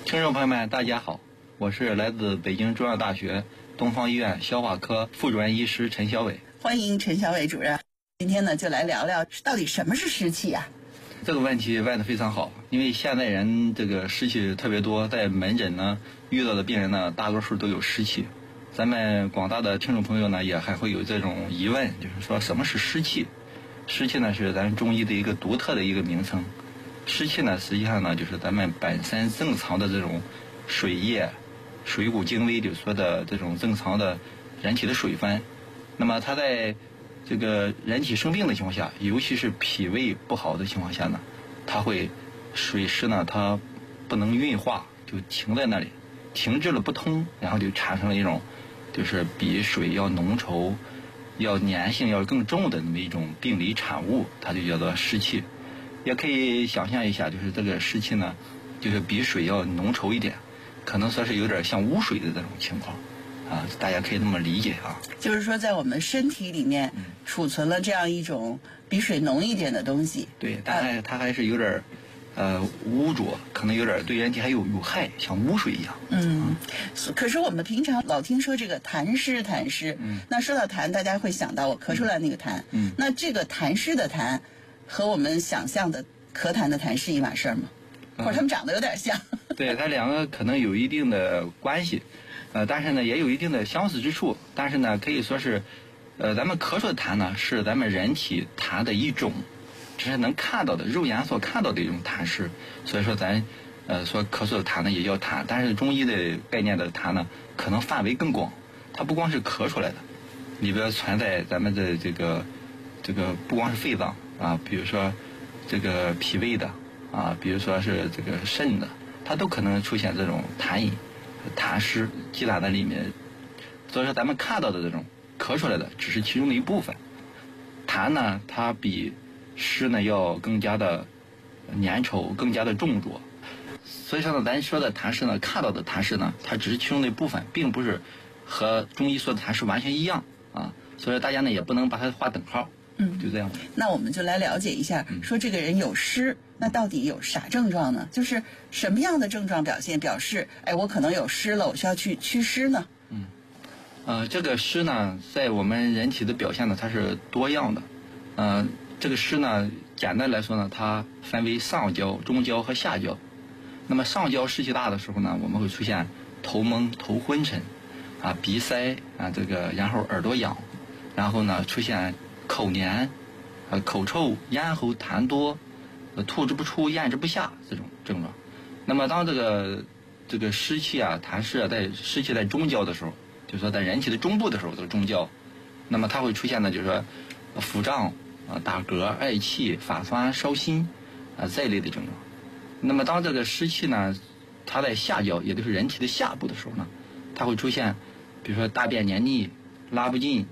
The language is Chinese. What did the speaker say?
听众朋友们，大家好，我是来自北京中药大学东方医院消化科副主任医师陈小伟。 欢迎陈小伟主任。今天呢，就来聊聊到底什么是湿气啊？ 这个问题问得非常好，因为现代人这个湿气特别多，在门诊呢遇到的病人呢，大多数都有湿气。咱们广大的听众朋友呢，也还会有这种疑问，就是说什么是湿气？湿气呢是咱中医的一个独特的一个名称。湿气呢，实际上呢就是咱们本身正常的这种水液、水谷精微里说的这种正常的人体的水分。那么它在这个人体生病的情况下，尤其是脾胃不好的情况下呢，它会水湿呢它不能运化，就停在那里，停滞了不通，然后就产生了一种就是比水要浓稠、要粘性要更重的那么一种病理产物，它就叫做湿气。也可以想象一下，就是这个湿气呢，就是比水要浓稠一点，可能说是有点像污水的这种情况啊，大家可以这么理解啊。 就是说，在我们身体里面储存了这样一种比水浓一点的东西。 对，但它还是有点污浊，可能有点对人体还有害，像污水一样。 可是我们平常老听说这个痰湿，那说到痰，大家会想到我咳出来那个痰。那这个痰湿的痰和我们想象的咳痰的痰是一码事儿吗？或者他们长得有点像？ 对，它两个可能有一定的关系，但是呢也有一定的相似之处。但是呢可以说是，咱们咳出的痰呢是咱们人体痰的一种，只是能看到的肉眼所看到的一种痰湿。所以说咱说咳嗽的痰呢也叫痰，但是中医的概念的痰呢可能范围更广，它不光是咳出来的，里边存在咱们的这个不光是肺脏啊，比如说这个脾胃的啊，比如说是这个肾的，它都可能出现这种痰饮、痰湿积攒在里面。所以说咱们看到的这种咳出来的只是其中的一部分。痰呢，它比湿呢要更加的粘稠，更加的重浊。所以说呢，咱说的痰湿呢，看到的痰湿呢，它只是其中的一部分，并不是和中医说的痰湿完全一样啊。所以大家呢也不能把它划等号。就这样。 那我们就来了解一下，说这个人有湿，那到底有啥症状呢？就是什么样的症状表示，我可能有湿了，我需要去祛湿呢？ 这个湿呢，在我们人体的表现呢，它是多样的。这个湿呢，简单来说呢，它分为上焦、中焦和下焦。那么上焦湿气大的时候呢，我们会出现头蒙、头昏沉，啊，鼻塞啊，然后耳朵痒，然后呢出现口黏、口臭、咽喉痰多、吐之不出、咽之不下这种症状。那么当这个湿气啊、痰湿啊，湿气在中焦的时候，就是说在人体的中部的时候，这个中焦，那么它会出现呢，就是说腹胀打嗝、嗳气、发酸、烧心这一类的症状。那么当这个湿气呢，它在下焦，也就是人体的下部的时候呢，它会出现，比如说大便黏腻、拉不尽、